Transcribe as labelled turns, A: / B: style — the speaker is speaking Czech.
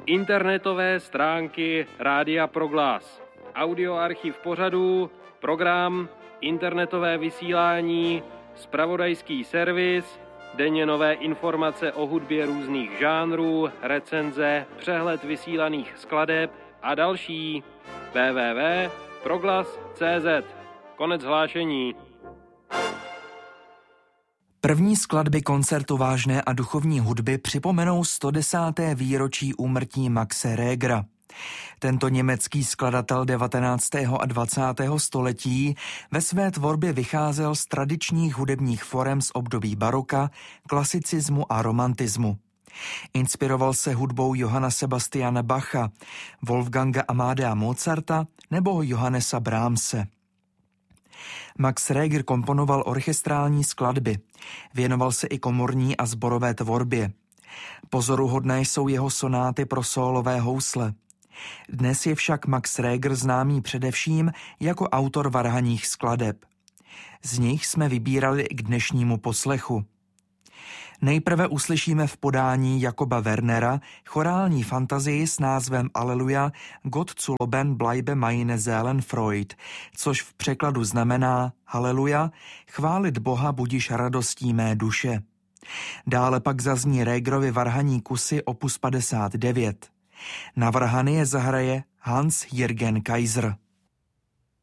A: Internetové stránky Rádia Proglas, audioarchiv pořadů, program, internetové vysílání, zpravodajský servis, denně nové informace o hudbě různých žánrů, recenze, přehled vysílaných skladeb a další. www.proglas.cz. Konec hlášení.
B: První skladby koncertu vážné a duchovní hudby připomenou 110. výročí úmrtí Maxe Regera. Tento německý skladatel 19. a 20. století ve své tvorbě vycházel z tradičních hudebních forem z období baroka, klasicismu a romantismu. Inspiroval se hudbou Johanna Sebastiana Bacha, Wolfganga Amadea Mozarta nebo Johannesa Brahmse. Max Reger komponoval orchestrální skladby, věnoval se i komorní a sborové tvorbě. Pozoruhodné jsou jeho sonáty pro sólové housle. Dnes je však Max Reger známý především jako autor varhanních skladeb. Z nich jsme vybírali i k dnešnímu poslechu. Nejprve uslyšíme v podání Jakoba Wernera chorální fantazii s názvem Alleluja, Gott zu loben bleibe meine Seelenfreud, což v překladu znamená Haleluja, chválit Boha budiš radostí mé duše. Dále pak zazní Regerovy varhaní kusy opus 59. Na varhany je zahraje Hans-Jürgen Kaiser.